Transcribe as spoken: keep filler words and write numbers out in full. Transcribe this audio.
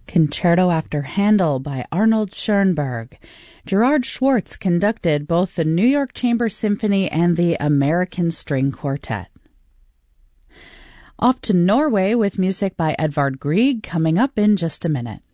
Concerto After Handel by Arnold Schoenberg. Gerard Schwartz conducted both the New York Chamber Symphony and the American String Quartet. Off to Norway with music by Edvard Grieg coming up in just a minute.